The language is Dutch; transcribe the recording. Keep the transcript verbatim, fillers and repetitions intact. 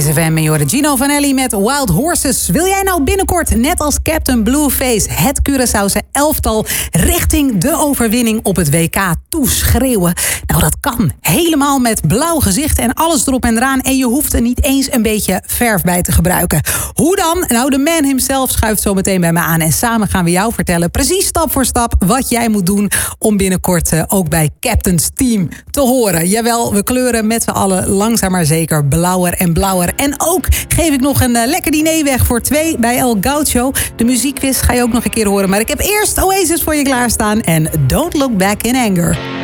Kiss F M en Jorde Gino Vanelli met Wild Horses. Wil jij nou binnenkort, net als Captain Blueface, het Curaçaose elftal richting de overwinning op het W K toeschreeuwen? Nou, dat kan. Helemaal met blauw gezicht en alles erop en eraan. En je hoeft er niet eens een beetje verf bij te gebruiken. Hoe dan? Nou, de man himself schuift zo meteen bij me aan. En samen gaan we jou vertellen, precies stap voor stap, wat jij moet doen om binnenkort uh, ook bij Captain's Team te horen. Jawel, we kleuren met z'n allen langzaam maar zeker blauwer en blauwer. En ook geef ik nog een uh, lekker diner weg voor twee bij El Gaucho. De muziekquiz ga je ook nog een keer horen. Maar ik heb eerst Oasis voor je klaarstaan en Don't Look Back in Anger.